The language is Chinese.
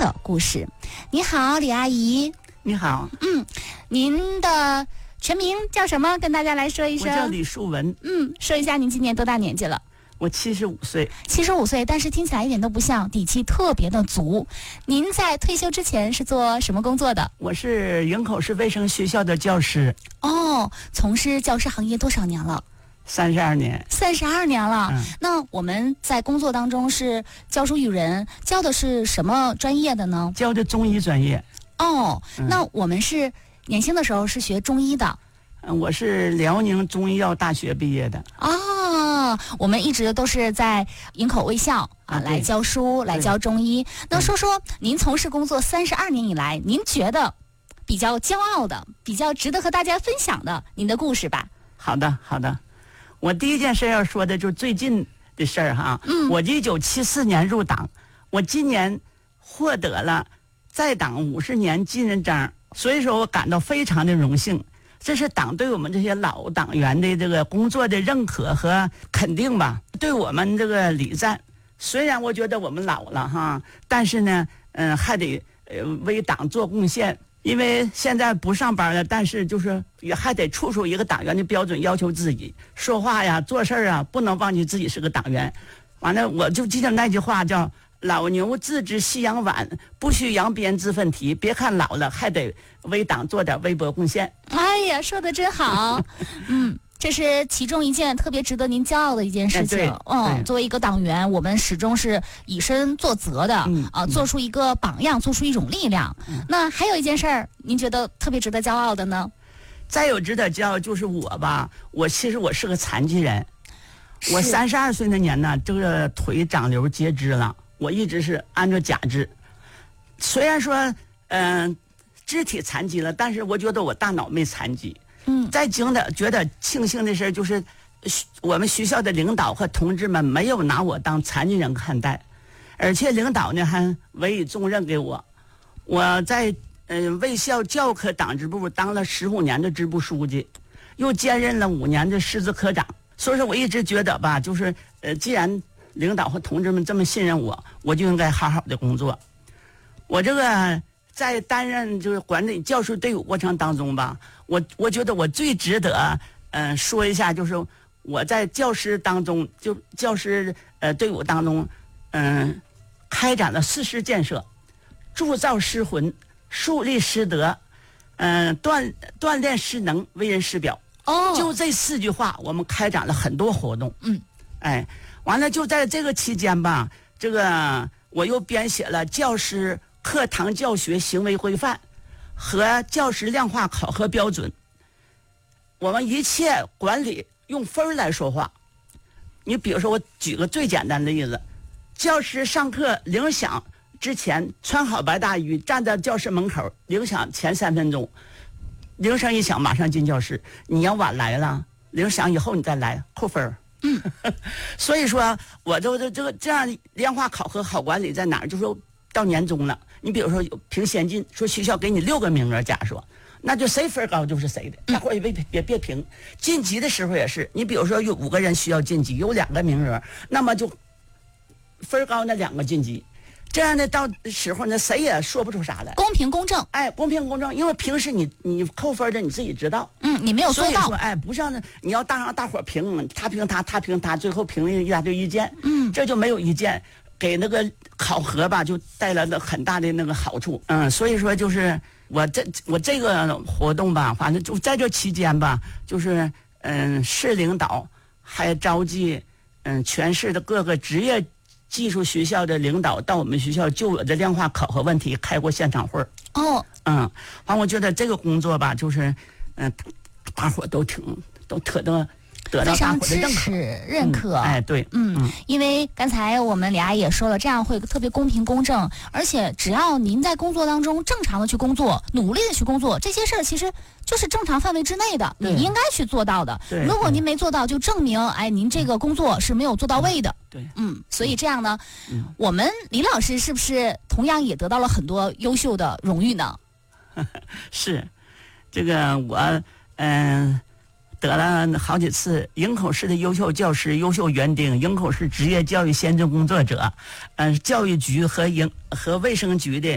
的故事。你好，李阿姨。 你好。 您的全名叫什么？跟大家来说一声。 我叫李树文。 说一下您今年多大年纪了？ 我75岁。 75岁，但是听起来一点都不像，底气特别的足。您在退休之前是做什么工作的？ 我是营口市卫生学校的教师。 哦，从事教师行业多少年了 ？32年。 32年了。那我们在工作当中是教书育人，教的是什么专业的呢？ 教的中医专业。 那我们是年轻的时候是学中医的。 我是辽宁中医药大学毕业的。 我们一直都是在营口卫校来教书，来教中医。那说说您从事工作32年以来，您觉得比较骄傲的、比较值得和大家分享的您的故事吧。 好的。我第一件事要说的就是最近的事儿哈。我1974年入党，我今年获得了在党50年金人章，所以说我感到非常的荣幸。这是党对我们这些老党员的这个工作的认可和肯定吧，对我们这个礼赞。虽然我觉得我们老了哈，但是呢，还得为党做贡献。因为现在不上班了，但是就是也还得处处一个党员的标准要求自己，说话呀、做事啊，不能忘记自己是个党员。完了，我就记得那句话叫“老牛自知夕阳晚，不须扬鞭自奋蹄”。别看老了，还得为党做点微薄贡献。 哎呀，说得真好。这是其中一件特别值得您骄傲的一件事情。作为一个党员，我们始终是以身作则的，做出一个榜样，做出一种力量。那还有一件事儿，您觉得特别值得骄傲的呢？ 再有值得骄傲就是我吧，其实我是个残疾人。我32岁那年呢，这个腿长瘤截肢了，我一直是按照假肢。虽然说肢体残疾了，但是我觉得我大脑没残疾。再觉得庆幸的事就是我们学校的领导和同志们没有拿我当残疾人看待，而且领导呢还委以重任给我。我在卫校教科党支部当了15年的支部书记，又兼任了5年的师资科长。所以说我一直觉得吧，就是既然领导和同志们这么信任我，我就应该好好的工作。我这个在担任就是管理教师队伍过程当中吧，我觉得我最值得说一下，就是我在教师当中，就教师队伍当中，开展了4师建设，铸造师魂，树立师德，锻炼师能，为人师表。就这4句话，我们开展了很多活动。完了就在这个期间吧，这个我又编写了教师课堂教学行为规范和教师量化考核标准。我们一切管理用分来说话。你比如说，我举个最简单的例子，教师上课铃响之前穿好白大衣，站在教室门口，铃响前3分钟，铃声一响马上进教室。你要晚来了，铃响以后你再来，扣分。所以说我这样量化考核好管理在哪儿？就是说到年终了，你比如说评先进，说学校给你6个名额，假说，那就谁分高就是谁的，大伙也别评。晋级的时候也是，你比如说有5个人需要晋级，有2个名额，那么就分高那2个晋级。这样的到时候呢，谁也说不出啥来， 公平公正。 公平公正，因为平时你扣分的你自己知道。 你没有做到。 所以说不像你要让大伙评，他评他，最后评了一大堆意见。这就没有意见，给那个考核吧就带来了很大的那个好处。所以说就是我这个活动吧，反正就在这期间吧，就是市领导还召集全市的各个职业技术学校的领导到我们学校就我的量化考核问题开过现场会。我觉得这个工作吧，就是大伙都得到大伙的认可。 对。 因为刚才我们李阿姨也说了，这样会特别公平公正，而且只要您在工作当中正常的去工作，努力的去工作，这些事儿其实就是正常范围之内的，你应该去做到的。如果您没做到，就证明您这个工作是没有做到位的。所以这样呢，我们李老师是不是同样也得到了很多优秀的荣誉呢？ 是，这个我得了好几次营口市的优秀教师、优秀园丁、营口市职业教育先进工作者，教育局和卫生局的